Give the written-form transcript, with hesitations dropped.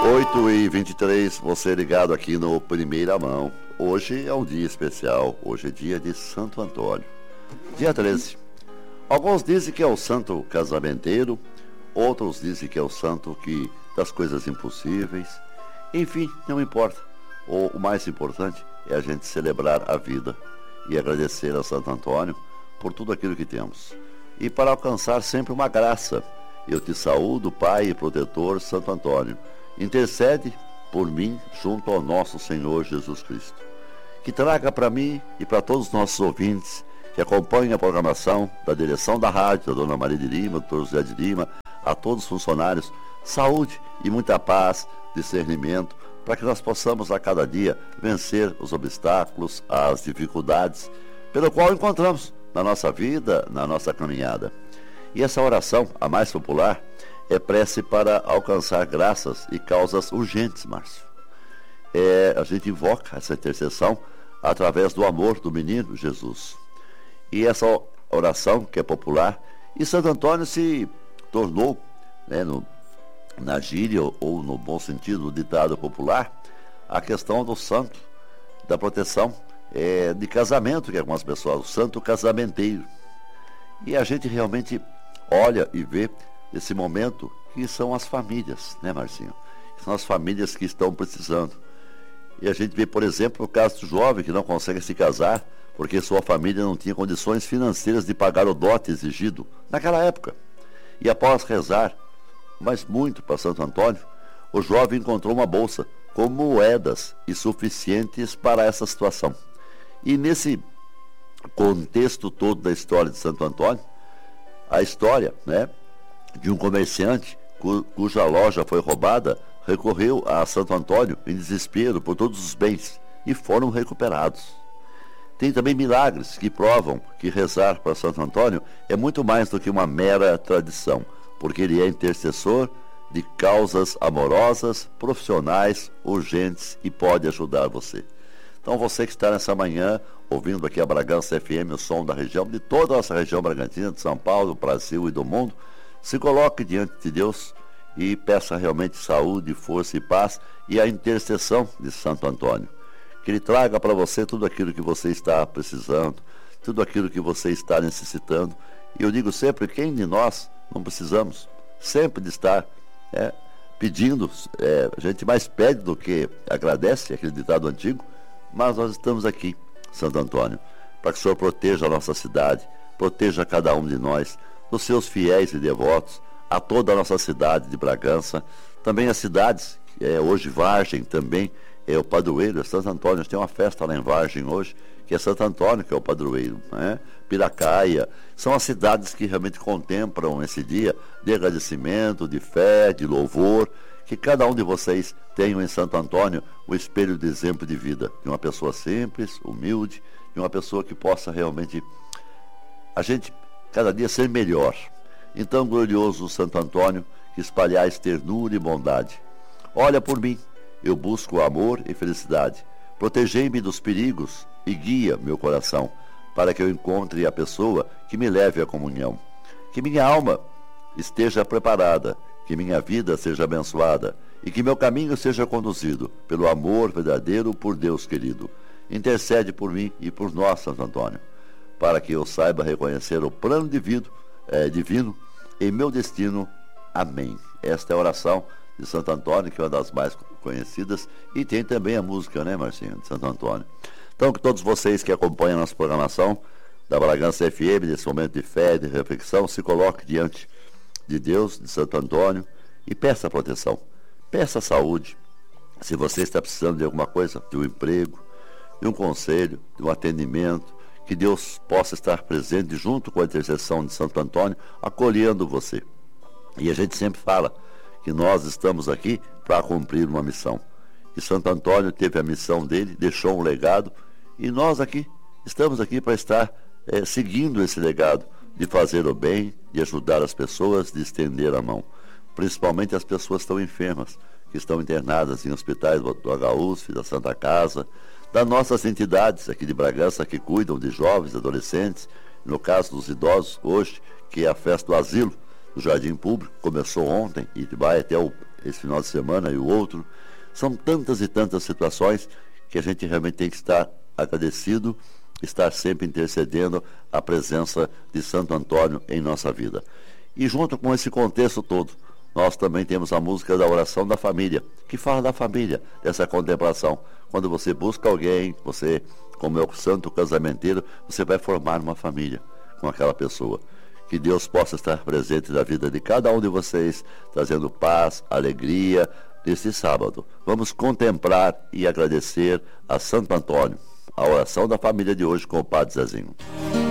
8h23, você ligado aqui no Primeira Mão. Hoje é um dia especial, hoje é dia de Santo Antônio. Dia 13. Alguns dizem que é o santo casamenteiro, outros dizem que é o santo das coisas impossíveis. Enfim, não importa. O mais importante é a gente celebrar a vida e agradecer a Santo Antônio por tudo aquilo que temos. E para alcançar sempre uma graça, eu te saúdo, Pai e Protetor Santo Antônio. Intercede por mim junto ao nosso Senhor Jesus Cristo. Que traga para mim e para todos os nossos ouvintes que acompanhem a programação da direção da rádio, da Dona Maria de Lima, do Dr. José de Lima, a todos os funcionários, saúde e muita paz, discernimento, para que nós possamos a cada dia vencer os obstáculos, as dificuldades, pelo qual encontramos na nossa vida, na nossa caminhada. E essa oração, a mais popular, é prece para alcançar graças e causas urgentes, Márcio. A gente invoca essa intercessão através do amor do menino Jesus. E essa oração, que é popular, e Santo Antônio se tornou, na gíria ou no bom sentido do ditado popular, a questão do santo, da proteção de casamento, que algumas pessoas, o santo casamenteiro. E a gente realmente olha e vê esse momento que são as famílias, né, Marcinho? São as famílias que estão precisando. E a gente vê, por exemplo, o caso do jovem que não consegue se casar porque sua família não tinha condições financeiras de pagar o dote exigido naquela época. E após rezar, mas muito para Santo Antônio, o jovem encontrou uma bolsa com moedas insuficientes para essa situação. E nesse contexto todo da história de Santo Antônio, a história, de um comerciante cuja loja foi roubada, recorreu a Santo Antônio em desespero por todos os bens e foram recuperados. Tem também milagres que provam que rezar para Santo Antônio é muito mais do que uma mera tradição, porque ele é intercessor de causas amorosas, profissionais, urgentes e pode ajudar você. Então você que está nessa manhã ouvindo aqui a Bragança FM, o som da região, de toda a nossa região Bragantina, de São Paulo, do Brasil e do mundo, se coloque diante de Deus e peça realmente saúde, força e paz e a intercessão de Santo Antônio. Que ele traga para você tudo aquilo que você está precisando, tudo aquilo que você está necessitando. E eu digo sempre, quem de nós não precisamos sempre de estar pedindo, a gente mais pede do que agradece, aquele ditado antigo, mas nós estamos aqui, Santo Antônio, para que o Senhor proteja a nossa cidade, proteja cada um de nós, dos seus fiéis e devotos, a toda a nossa cidade de Bragança, também as cidades, hoje Vargem também, é o padroeiro, é Santo Antônio. Nós temos uma festa lá em Vargem hoje, que é Santo Antônio, que é o padroeiro, Piracaia, são as cidades que realmente contemplam esse dia de agradecimento, de fé, de louvor, que cada um de vocês tenha em Santo Antônio o espelho de exemplo de vida, de uma pessoa simples, humilde, de uma pessoa que possa realmente, a gente, cada dia ser melhor. Então, glorioso Santo Antônio, que espalhais ternura e bondade, olha por mim, eu busco amor e felicidade. Protegei-me dos perigos e guia meu coração, para que eu encontre a pessoa que me leve à comunhão. Que minha alma esteja preparada, que minha vida seja abençoada e que meu caminho seja conduzido pelo amor verdadeiro por Deus querido. Intercede por mim e por nós, Santo Antônio, para que eu saiba reconhecer o plano divino em meu destino. Amém. Esta é a oração de Santo Antônio, que é uma das mais conhecidas, e tem também a música, Marcinho, de Santo Antônio. Então, que todos vocês que acompanham a nossa programação da Bragança FM, nesse momento de fé e de reflexão, se coloquem diante de Deus, de Santo Antônio, e peça proteção, peça saúde. Se você está precisando de alguma coisa, de um emprego, de um conselho, de um atendimento, que Deus possa estar presente junto com a intercessão de Santo Antônio, acolhendo você. E a gente sempre fala que nós estamos aqui para cumprir uma missão. E Santo Antônio teve a missão dele, deixou um legado, e nós aqui estamos aqui para estar seguindo esse legado, de fazer o bem, de ajudar as pessoas, de estender a mão. Principalmente as pessoas que estão enfermas, que estão internadas em hospitais do HUSF, da Santa Casa, das nossas entidades aqui de Bragança que cuidam de jovens, adolescentes, no caso dos idosos, hoje, que é a festa do asilo, do Jardim Público, começou ontem e vai até esse final de semana e o outro. São tantas e tantas situações que a gente realmente tem que estar agradecido, estar sempre intercedendo a presença de Santo Antônio em nossa vida. E junto com esse contexto todo, nós também temos a música da oração da família, que fala da família, dessa contemplação. Quando você busca alguém, você, como é o santo casamenteiro, você vai formar uma família com aquela pessoa. Que Deus possa estar presente na vida de cada um de vocês, trazendo paz, alegria, neste sábado. Vamos contemplar e agradecer a Santo Antônio. A oração da família de hoje com o Padre Zezinho.